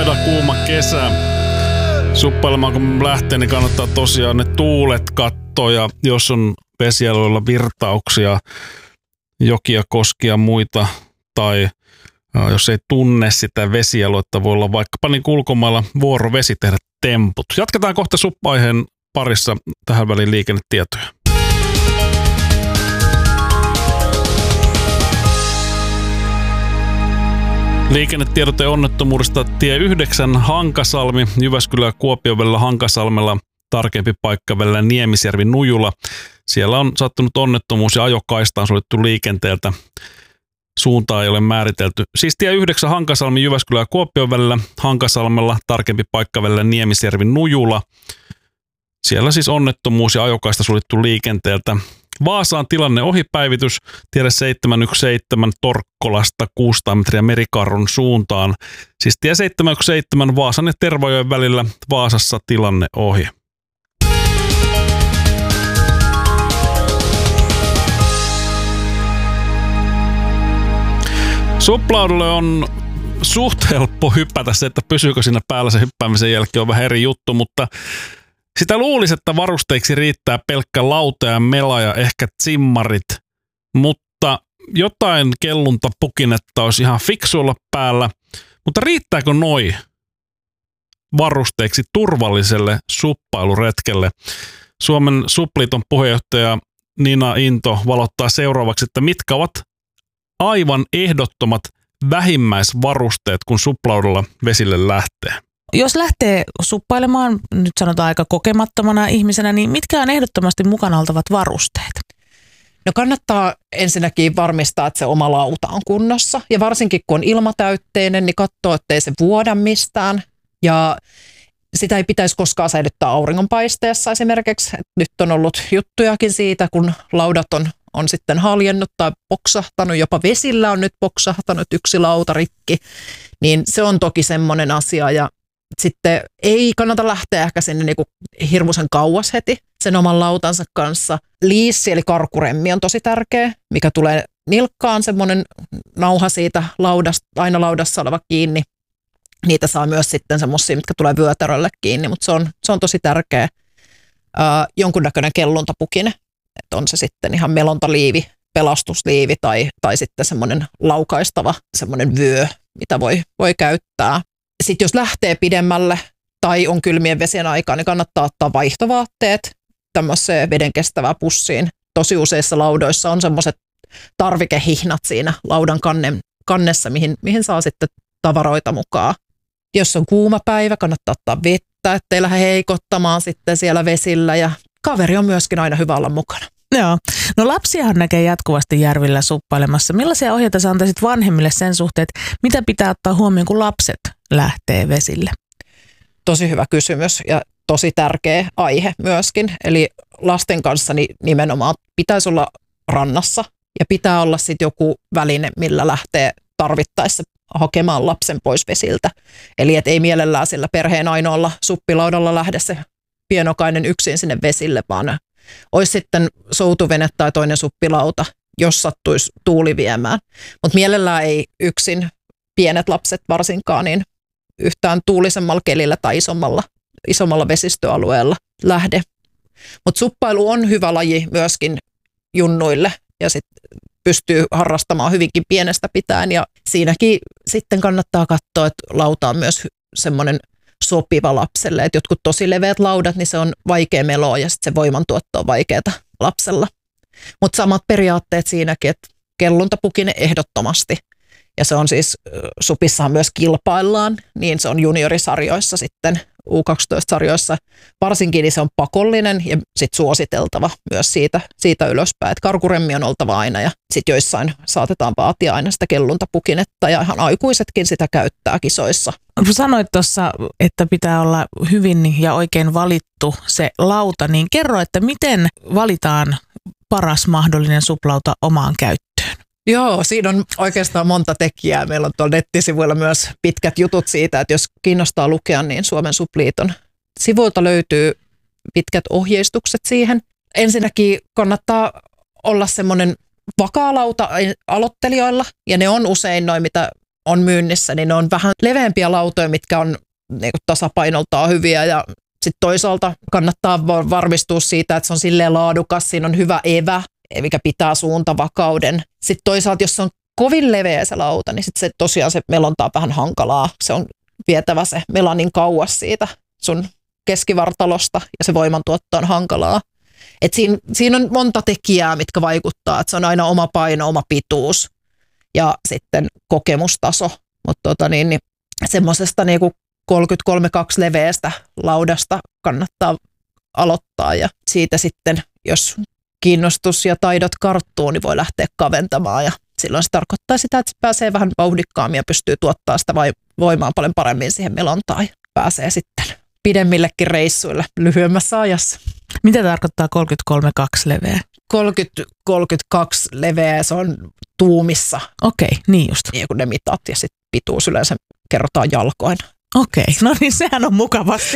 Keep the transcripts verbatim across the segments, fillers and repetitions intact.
Sapeda kuuma kesä. Suppailemaan kun lähtee, niin kannattaa tosiaan ne tuulet katsoa. Ja jos on vesialueilla virtauksia, jokia, koskia, muita, tai jos ei tunne sitä vesialuetta, voi olla vaikkapa niin ulkomailla vuorovesi tehdä temput. Jatketaan kohta suppa-aiheen parissa tähän väliin liikennetietoja. Liikennetiedote onnettomuudesta tie yhdeksän Hankasalmi, Jyväskylä ja Kuopion välillä Hankasalmella, tarkempi paikka välillä Niemisjärvi Nujula. Siellä on sattunut onnettomuus ja ajokaista on suljettu liikenteeltä. Suuntaa ei ole määritelty. Siis tie yhdeksän Hankasalmi, Jyväskylä ja Kuopion välillä Hankasalmella, tarkempi paikka välillä Niemisjärvi Nujula. Siellä siis onnettomuus ja ajokaista suljettu liikenteeltä. Vaasaan tilanne ohipäivitys, tiede seitsemän yksi seitsemän Torkkolasta kuusisataa metriä Merikarron suuntaan. Siis tie seitsemän yksi seitsemän Vaasan ja Tervajoen välillä Vaasassa tilanne ohi. Suplaudulle on suht helppo hypätä, se, että pysyykö siinä päällä se hyppäämisen jälkeen on vähän eri juttu, mutta sitä luulisi, että varusteiksi riittää pelkkä lauta ja mela ja ehkä tsimmarit, mutta jotain kelluntapukinetta olisi ihan fiksu olla päällä. Mutta riittääkö noi varusteiksi turvalliselle suppailuretkelle? Suomen Supliiton puheenjohtaja Nina Into valottaa seuraavaksi, että mitkä ovat aivan ehdottomat vähimmäisvarusteet, kun suplaudulla vesille lähtee. Jos lähtee suppailemaan, nyt sanotaan aika kokemattomana ihmisenä, niin mitkä on ehdottomasti mukana oltavat varusteet? No kannattaa ensinnäkin varmistaa, että se oma lauta on kunnossa. Ja varsinkin kun on ilmatäytteinen, niin katsoo, ettei se vuoda mistään. Ja sitä ei pitäisi koskaan säilyttää auringonpaisteessa esimerkiksi. Nyt on ollut juttujakin siitä, kun laudat on, on sitten haljennut tai poksahtanut, jopa vesillä on nyt poksahtanut yksi lauta rikki. Niin se on toki semmoinen asia ja sitten ei kannata lähteä ehkä sinne niinku hirmuisen kauas heti sen oman lautansa kanssa. Liissi eli karkuremmi on tosi tärkeä, mikä tulee nilkkaan, semmoinen nauha siitä laudasta, aina laudassa oleva kiinni. Niitä saa myös sitten semmoisia, mitkä tulee vyötärölle kiinni, mutta se on, se on tosi tärkeä. Ää, jonkunnäköinen kelluntapukine, että on se sitten ihan melontaliivi, pelastusliivi tai, tai sitten semmoinen laukaistava semmoinen vyö, mitä voi, voi käyttää. Sitten jos lähtee pidemmälle tai on kylmien vesien aikaa, niin kannattaa ottaa vaihtovaatteet tämmöiseen vedenkestävään pussiin. Tosi useissa laudoissa on semmoiset tarvikehihnat siinä laudan kannen, kannessa, mihin, mihin saa sitten tavaroita mukaan. Jos on kuuma päivä, kannattaa ottaa vettä, ettei lähde heikottamaan sitten siellä vesillä ja kaveri on myöskin aina hyvä olla mukana. Joo. No lapsiahan näkee jatkuvasti järvillä suppailemassa. Millaisia ohjeita sä antaisit vanhemmille sen suhteen, että mitä pitää ottaa huomioon, kun lapset lähtee vesille? Tosi hyvä kysymys ja tosi tärkeä aihe myöskin. Eli lasten kanssa niin nimenomaan pitäisi olla rannassa ja pitää olla sitten joku väline, millä lähtee tarvittaessa hakemaan lapsen pois vesiltä. Eli et ei mielellään sillä perheen ainoalla suppilaudalla lähde se pienokainen yksin sinne vesille, vaan olisi sitten soutuvene tai toinen suppilauta, jos sattuisi tuuli viemään. Mutta mielellään ei yksin pienet lapset varsinkaan niin yhtään tuulisemmalla kelillä tai isommalla, isommalla vesistöalueella lähde. Mutta suppailu on hyvä laji myöskin junnuille ja sit pystyy harrastamaan hyvinkin pienestä pitäen. Ja siinäkin sitten kannattaa katsoa, että lauta on myös semmoinen sopiva lapselle. Et jotkut tosi leveät laudat, niin se on vaikea meloa ja sitten se voimantuotto on vaikeaa lapsella. Mutta samat periaatteet siinäkin, että kelluntapukine ehdottomasti. Ja se on siis, supissahan myös kilpaillaan, niin se on juniorisarjoissa sitten, U kaksitoista-sarjoissa varsinkin, niin se on pakollinen ja sitten suositeltava myös siitä, siitä ylöspäin. Että karkuremmi on oltava aina ja sitten joissain saatetaan vaatia aina sitä kelluntapukinetta ja ihan aikuisetkin sitä käyttää kisoissa. Sanoit tuossa, että pitää olla hyvin ja oikein valittu se lauta, niin kerro, että miten valitaan paras mahdollinen suplauta omaan käyttöön? Joo, siinä on oikeastaan monta tekijää. Meillä on tuolla nettisivuilla myös pitkät jutut siitä, että jos kiinnostaa lukea, niin Suomen Supliiton sivuilta löytyy pitkät ohjeistukset siihen. Ensinnäkin kannattaa olla semmoinen vakaa lauta aloittelijoilla, ja ne on usein noin, mitä on myynnissä, niin ne on vähän leveämpiä lautoja, mitkä on niin kuin tasapainoltaan hyviä ja sitten toisaalta kannattaa varmistua siitä, että se on silleen laadukas, siinä on hyvä evä, mikä pitää suuntavakauden. Sitten toisaalta, jos se on kovin leveä se lauta, niin sitten se tosiaan se melonta on vähän hankalaa. Se on vietävä se mela niin kauas siitä sun keskivartalosta ja se voimantuotto on hankalaa. Et siinä, siinä on monta tekijää, mitkä vaikuttaa. Et se on aina oma paino, oma pituus ja sitten kokemustaso. Mutta tota niin, niin semmoisesta niinku kolmekymmentäkolme kaksi leveästä laudasta kannattaa aloittaa ja siitä sitten, jos kiinnostus ja taidot karttuu, niin voi lähteä kaventamaan ja silloin se tarkoittaa sitä, että pääsee vähän vauhdikkaammin ja pystyy tuottaa sitä voimaa paljon paremmin siihen melontaan ja pääsee sitten pidemmillekin reissuille lyhyemmässä ajassa. Mitä tarkoittaa kolmekymmentäkolme kaksi leveä? kolmekymmentä kolmekymmentäkaksi leveä, se on tuumissa. Okei, niin just. Niin kuin ne mitat ja sitten pituus yleensä kerrotaan jalkoin. Okei, no niin sehän on mukavasti.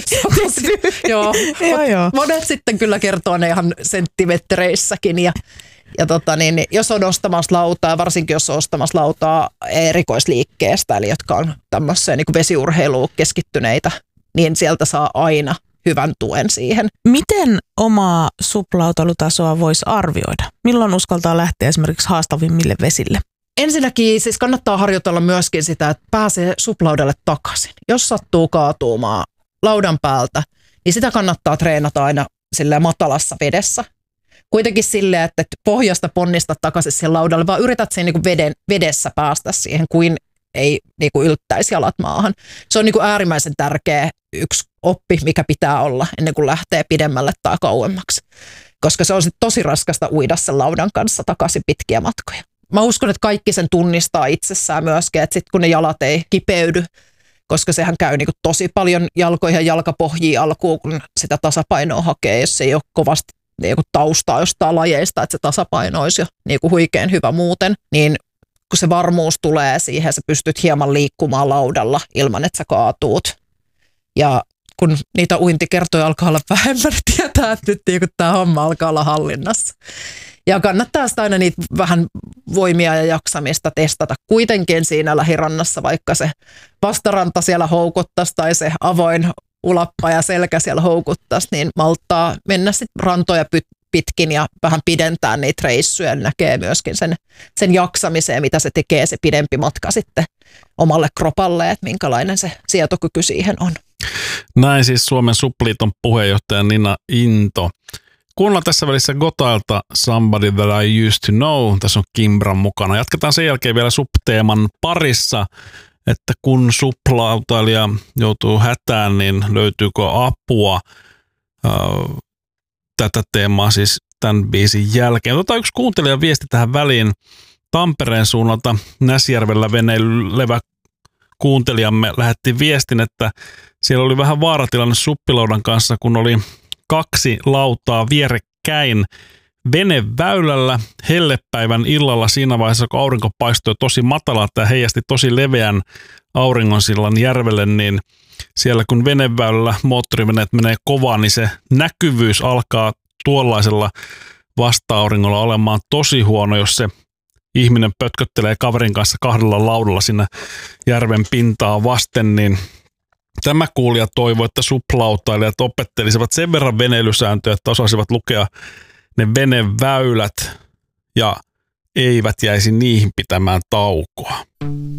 Joo, joo, joo. Monet sitten kyllä kertoo ne ihan senttimetreissäkin ja, ja tota niin, jos on ostamassa lautaa, varsinkin jos on ostamassa lautaa erikoisliikkeestä, eli jotka on tämmöiseen niin kuin vesiurheiluun keskittyneitä, niin sieltä saa aina hyvän tuen siihen. Miten omaa suplautailutasoa voisi arvioida? Milloin uskaltaa lähteä esimerkiksi haastavimmille vesille? Ensinnäkin siis kannattaa harjoitella myöskin sitä, että pääsee suplaudalle takaisin. Jos sattuu kaatumaan laudan päältä, niin sitä kannattaa treenata aina silleen matalassa vedessä. Kuitenkin silleen, että pohjasta ponnista takaisin siihen laudalle, vaan yrität sen niin kuin veden, vedessä päästä siihen, kuin ei niin kuin yltäisi jalat maahan. Se on niin kuin äärimmäisen tärkeä yksi oppi, mikä pitää olla ennen kuin lähtee pidemmälle tai kauemmaksi. Koska se on sit tosi raskasta uida sen laudan kanssa takaisin pitkiä matkoja. Mä uskon, että kaikki sen tunnistaa itsessään myöskin, että sitten kun ne jalat ei kipeydy, koska sehän käy niinku tosi paljon jalkoihin ja jalkapohjiin alkuun, kun sitä tasapainoa hakee, jos se ei ole kovasti niinku taustaa jostain lajeista, että se tasapaino olisi jo niinku huikean hyvä muuten, niin kun se varmuus tulee siihen, sä pystyt hieman liikkumaan laudalla ilman, että sä kaatuut. Ja kun niitä uintikertoja alkaa olla vähemmän, tietää, että nyt niinku tämä homma alkaa olla hallinnassa. Ja kannattaa sitä aina niitä vähän voimia ja jaksamista testata kuitenkin siinä lähirannassa, vaikka se vastaranta siellä houkuttaisi tai se avoin ulappa ja selkä siellä houkuttaisi, niin malttaa mennä sitten rantoja pitkin ja vähän pidentää niitä reissuja. Näkee myöskin sen, sen jaksamiseen, mitä se tekee se pidempi matka sitten omalle kropalle, että minkälainen se sietokyky siihen on. Näin siis Suomen Supliiton puheenjohtaja Nina Into. Kuunnellaan tässä välissä Gotailta Somebody That I Used To Know. Tässä on Kimbran mukana. Jatketaan sen jälkeen vielä subteeman parissa, että kun suplautailija joutuu hätään, niin löytyykö apua äh, tätä teemaa siis tämän biisin jälkeen. Otetaan yksi kuuntelijan viesti tähän väliin Tampereen suunnalta. Näsjärvellä veneilevä kuuntelijamme lähetti viestin, että siellä oli vähän vaaratilanne suppilaudan kanssa, kun oli kaksi lautaa vierekkäin veneväylällä hellepäivän illalla siinä vaiheessa, kun aurinko paistoi tosi matalalta ja heijasti tosi leveän auringonsillan järvelle, niin siellä kun veneväylällä moottoriveneet menee kovaa, niin se näkyvyys alkaa tuollaisella vasta-auringolla olemaan tosi huono, jos se ihminen pötköttelee kaverin kanssa kahdella laudalla sinne järven pintaa vasten, niin tämä kuulija toivoi, että suplautailijat opettelisivat sen verran veneilysääntöjä, että osaisivat lukea ne veneväylät ja eivät jäisi niihin pitämään taukoa.